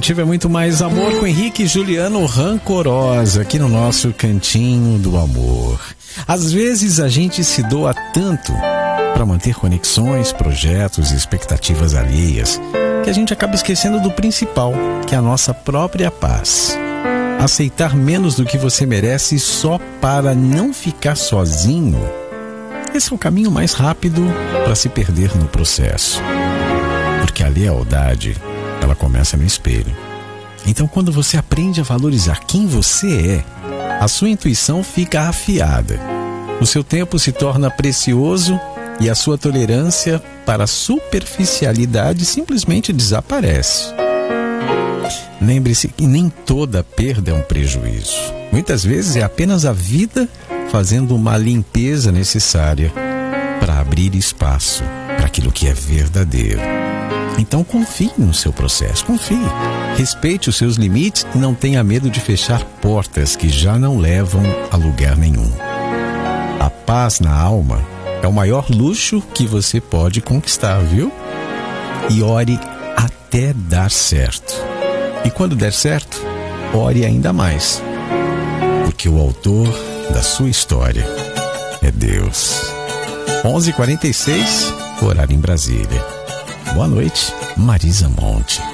Alternativa é muito mais amor com Henrique e Juliano Rancorosa aqui no nosso Cantinho do Amor. Às vezes a gente se doa tanto para manter conexões, projetos e expectativas alheias que a gente acaba esquecendo do principal, que é a nossa própria paz. Aceitar menos do que você merece só para não ficar sozinho, esse é o caminho mais rápido para se perder no processo. Porque a lealdade, ela começa no espelho. Então, quando você aprende a valorizar quem você é, a sua intuição fica afiada. O seu tempo se torna precioso e a sua tolerância para a superficialidade simplesmente desaparece. Lembre-se que nem toda perda é um prejuízo. Muitas vezes é apenas a vida fazendo uma limpeza necessária para abrir espaço para aquilo que é verdadeiro. Então confie no seu processo, confie. Respeite os seus limites e não tenha medo de fechar portas que já não levam a lugar nenhum. A paz na alma é o maior luxo que você pode conquistar, viu? E ore até dar certo. E quando der certo, ore ainda mais. Porque o autor da sua história é Deus. 11h46, horário em Brasília. Boa noite, Marisa Monte.